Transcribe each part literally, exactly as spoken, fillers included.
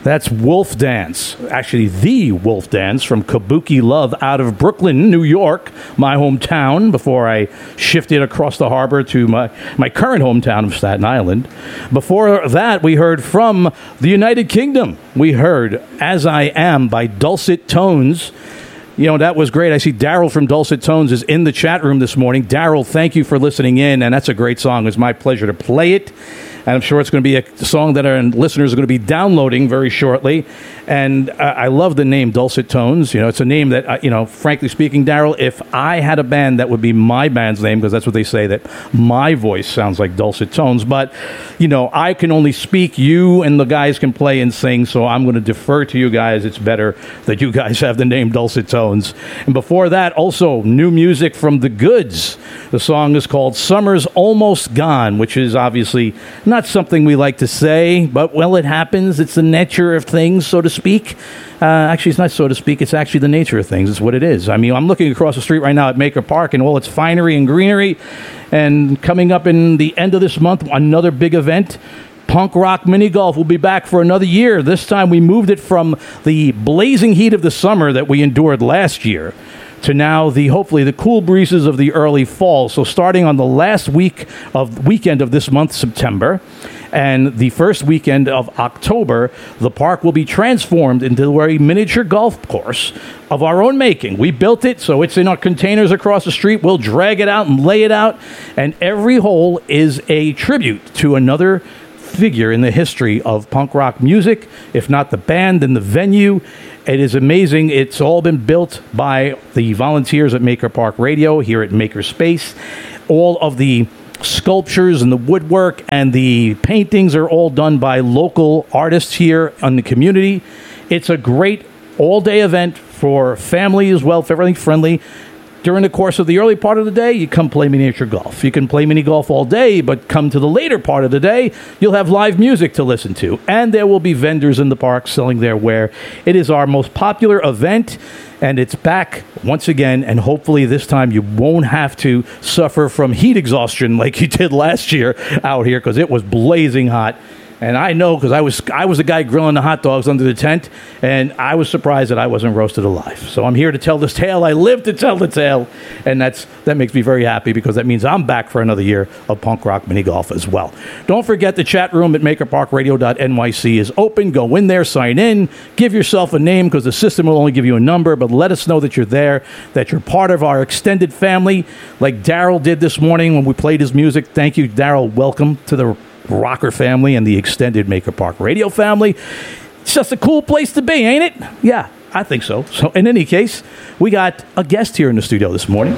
That's Wolf Dance, actually the Wolf Dance from Kabuki Love out of Brooklyn, New York, my hometown, before I shifted across the harbor to my, my current hometown of Staten Island. Before that, we heard from the United Kingdom. We heard As I Am by Dulcet Tones. You know, that was great. I see Daryl from Dulcet Tones is in the chat room this morning. Daryl, thank you for listening in, and that's a great song. It was my pleasure to play it. And I'm sure it's going to be a song that our listeners are going to be downloading very shortly. And uh, I love the name Dulcet Tones. You know, it's a name that, uh, you know, frankly speaking, Daryl, if I had a band, that would be my band's name, because that's what they say, that my voice sounds like Dulcet Tones. But, you know, I can only speak. You and the guys can play and sing, so I'm going to defer to you guys. It's better that you guys have the name Dulcet Tones. And before that, also new music from The Goods. The song is called Summer's Almost Gone, which is obviously not something we like to say, but, well, it happens. It's the nature of things, so to speak. Uh, actually, it's not so to speak. It's actually the nature of things. It's what it is. I mean, I'm looking across the street right now at Maker Park and all its finery and greenery. And coming up in the end of this month, another big event. Punk Rock Mini Golf will be back for another year. This time we moved it from the blazing heat of the summer that we endured last year to now the hopefully the cool breezes of the early fall. So starting on the last week of weekend of this month, September, and the first weekend of October, the park will be transformed into a very miniature golf course of our own making. We built it, so it's in our containers across the street. We'll drag it out and lay it out, and every hole is a tribute to another figure in the history of punk rock music, if not the band and the venue. It is amazing. It's all been built by the volunteers at Maker Park Radio here at Maker Space. All of the sculptures and the woodwork and the paintings are all done by local artists here in the community. It's a great all-day event for family as well, family friendly. During the course of the early part of the day, you come play miniature golf. You can play mini golf all day, but come to the later part of the day, you'll have live music to listen to. And there will be vendors in the park selling their wares. It is our most popular event, and it's back once again. And hopefully this time you won't have to suffer from heat exhaustion like you did last year out here, because it was blazing hot. And I know, because I was I was the guy grilling the hot dogs under the tent, and I was surprised that I wasn't roasted alive. So I'm here to tell this tale. I live to tell the tale, and that's that makes me very happy, because that means I'm back for another year of punk rock mini golf as well. Don't forget the chat room at maker park radio dot n y c is open. Go in there, sign in, give yourself a name, because the system will only give you a number, but let us know that you're there, that you're part of our extended family, like Daryl did this morning when we played his music. Thank you, Daryl. Welcome to the Rocker family and the extended Maker Park Radio family. It's just a cool place to be, ain't it? Yeah, I think so. So in any case, we got a guest here in the studio this morning.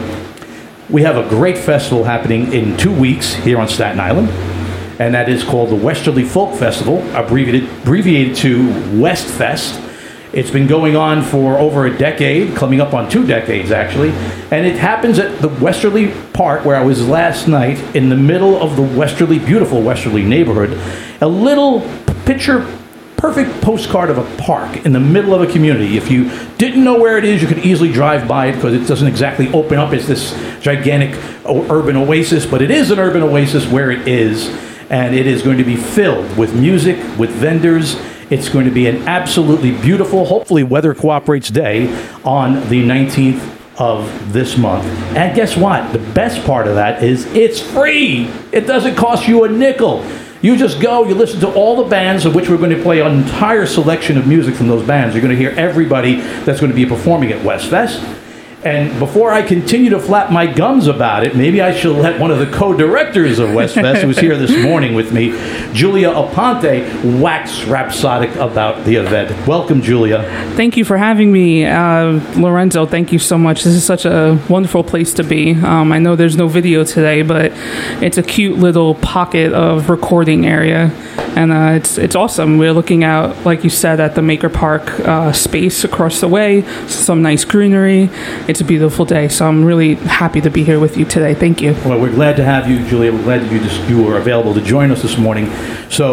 We have a great festival happening in two weeks here on Staten Island, and that is called the Westerly Folk Festival, abbreviated, abbreviated to Westfest. It's been going on for over a decade, coming up on two decades, actually. And it happens at the Westerly Park, where I was last night, in the middle of the Westerly, beautiful Westerly neighborhood. A little picture-perfect postcard of a park in the middle of a community. If you didn't know where it is, you could easily drive by it, because it doesn't exactly open up as this gigantic urban oasis. But it is an urban oasis where it is. And it is going to be filled with music, with vendors. It's going to be an absolutely beautiful, hopefully weather cooperates day on the nineteenth of this month. And guess what? The best part of that is it's free. It doesn't cost you a nickel. You just go, you listen to all the bands, of which we're going to play an entire selection of music from those bands. You're going to hear everybody that's going to be performing at Westfest. And before I continue to flap my gums about it, maybe I should let one of the co-directors of Westfest, who's here this morning with me, Julia Aponte, wax rhapsodic about the event. Welcome, Julia. Thank you for having me. Uh, Lorenzo, thank you so much. This is such a wonderful place to be. Um, I know there's no video today, but it's a cute little pocket of recording area. And uh, it's it's awesome. We're looking out, like you said, at the Maker Park uh, space across the way. Some nice greenery. It's a beautiful day, so I'm really happy to be here with you today. Thank you. Well, we're glad to have you, Julia. We're glad that you just you were available to join us this morning. So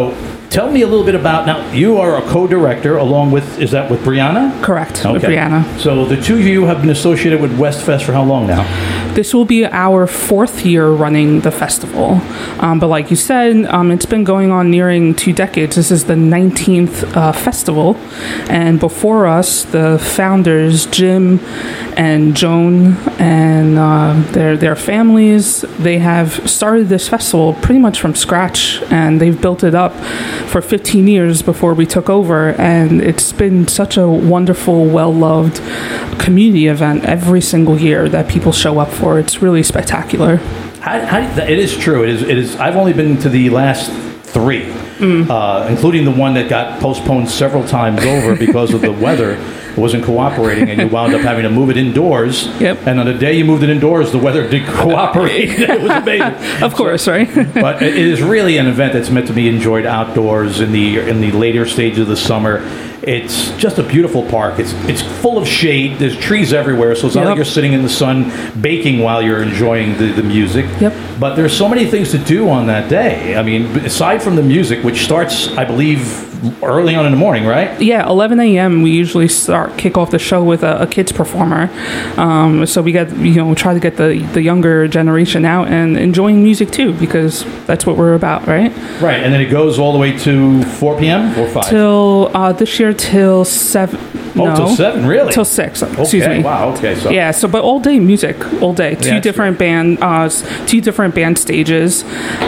Tell me a little bit about, now, you are a co-director along with, is that with Brianna? Correct, Okay. with Brianna. So the two of you have been associated with Westfest for how long now? This will be our fourth year running the festival. Um, but like you said, um, it's been going on nearing two decades. This is the nineteenth uh, festival. And before us, the founders, Jim and Joan and uh, their, their families, they have started this festival pretty much from scratch. And they've built it up for fifteen years before we took over. And it's been such a wonderful, well-loved community event every single year that people show up for. It's really spectacular. How, how, it is true. It is. It is. I've only been to the last three, mm. uh, including the one that got postponed several times over because of the weather. It wasn't cooperating, and you wound up having to move it indoors. Yep. And on the day you moved it indoors, the weather did cooperate. It was amazing. Of course, so, right? But it is really an event that's meant to be enjoyed outdoors in the in the later stages of the summer. It's just a beautiful park. It's it's full of shade. There's trees everywhere, so it's not Yep. like you're sitting in the sun baking while you're enjoying the, the music. Yep. But there's so many things to do on that day. I mean, aside from the music, which starts, I believe, early on in the morning, right? Yeah, eleven a.m. we usually start kick off the show with a, a kids performer. Um, so we get you know try to get the the younger generation out and enjoying music too, because that's what we're about, right? Right, and then it goes all the way to four p.m. or five. Till uh, this year till seven. Oh, no, till seven, really? Till six. Okay, Excuse me. wow. Okay, so Yeah, so but all day music, all day. Two Yeah, different band, uh, s- two different band stages.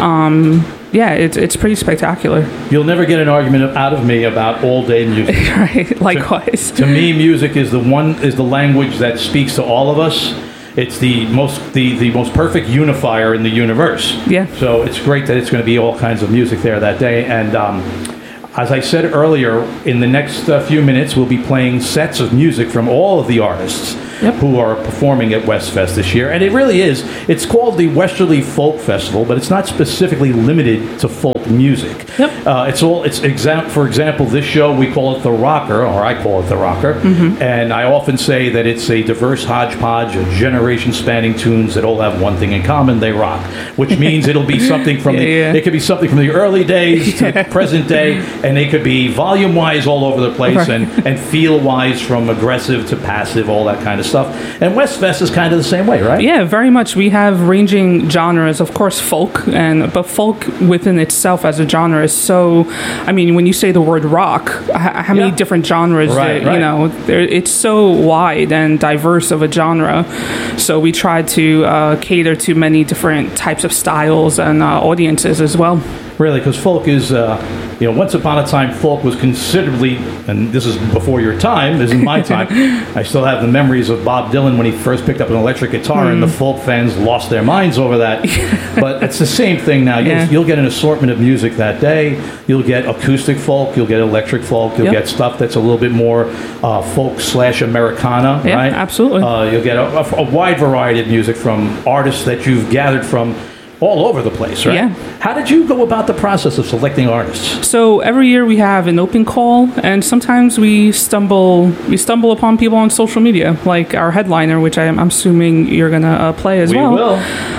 Um, yeah, it's it's pretty spectacular. you'll never get an argument out of me about all day music. Right. Likewise. To me, music is the one is the language that speaks to all of us. It's the most the, the most perfect unifier in the universe. Yeah. So it's great that it's going to be all kinds of music there that day. And um, as I said earlier, in the next uh, few minutes, we'll be playing sets of music from all of the artists Yep. who are performing at Westfest this year. And it really is. It's called the Westerly Folk Festival, but it's not specifically limited to folk music. Yep. Uh, it's all. It's exa- For example, this show we call it the Rocker, or I call it the Rocker, Mm-hmm. and I often say that it's a diverse hodgepodge of generation-spanning tunes that all have one thing in common: they rock. Which means it'll be something from Yeah, the. yeah. It could be something from the early days to the present day, and they could be volume-wise all over the place, Right. and and feel-wise from aggressive to passive, all that kind of stuff. And Westfest is kind of the same way, right? Yeah, very much. We have ranging genres, of course, folk, and but folk within itself as a genre is so. I mean, when you say the word rock, h- how many Yeah. different genres? Right, that, right. You know, there, it's so wide and diverse of a genre. So we try to uh, cater to many different types of styles and uh, audiences as well. Really, because folk is, uh, you know, once upon a time, folk was considerably, and this is before your time, this is my time. I still have the memories of Bob Dylan when he first picked up an electric guitar, and the folk fans lost their minds over that. But it's the same thing now. You'll, Yeah. you'll get an assortment of music that day. You'll get acoustic folk, you'll get electric folk, you'll Yep. get stuff that's a little bit more uh, folk slash Americana, Yeah, right? absolutely. Uh, you'll get a, a, a wide variety of music from artists that you've gathered from all over the place, right? Yeah. How did you go about the process of selecting artists? So every year we have an open call, and sometimes we stumble we stumble upon people on social media, like our headliner, which I'm, I'm assuming you're gonna uh, play as We well. will.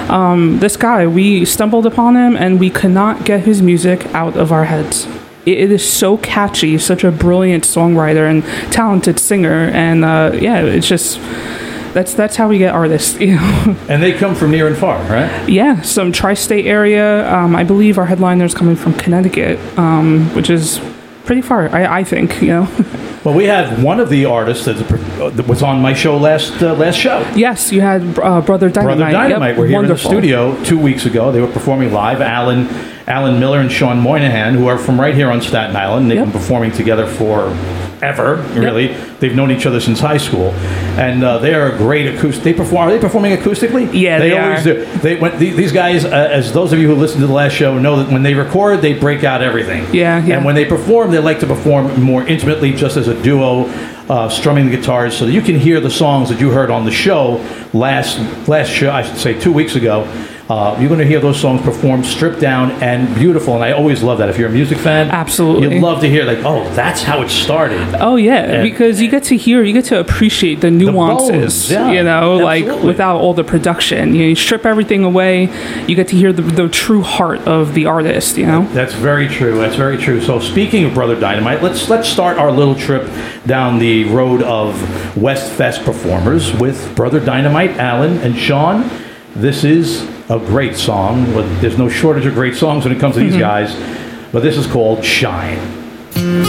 This guy, we stumbled upon him, and we could not get his music out of our heads. It, it is so catchy, such a brilliant songwriter and talented singer, and uh, yeah, it's just. That's that's how we get artists, you know. And they come from near and far, right? Yeah, some tri-state area. Um, I believe our headliner is coming from Connecticut, um, which is pretty far. I, I think, you know. Well, we had one of the artists that that was on my show last uh, last show. Yes, you had uh, Brother Dynamite. Brother Dynamite Yep, were here wonderful. in the studio two weeks ago. They were performing live. Alan Alan Miller and Sean Moynihan, who are from right here on Staten Island. They've Yep. been performing together for ever, really. They've known each other since high school, and uh, they are a great acoustic. They perform. Are they performing acoustically? Yeah, they, they always are. do. They when, the- these guys, uh, as those of you who listened to the last show know, that when they record, they break out everything. Yeah, yeah. And when they perform, they like to perform more intimately, just as a duo, uh, strumming the guitars, so that you can hear the songs that you heard on the show last last show. I should say two weeks ago. Uh, you're going to hear those songs performed stripped down and beautiful, and I always love that. If you're a music fan, Absolutely. you love to hear like, oh, that's how it started. Oh yeah, And- because you get to hear, you get to appreciate the nuances. bones, yeah, you know, like absolutely. without all the production, you, know, you strip everything away. You get to hear the, the true heart of the artist. You know. That's very true. That's very true. So speaking of Brother Dynamite, let's let's start our little trip down the road of West Fest performers with Brother Dynamite, Alan and Sean. This is a great song. But there's no shortage of great songs when it comes to these guys. But this is called Shine.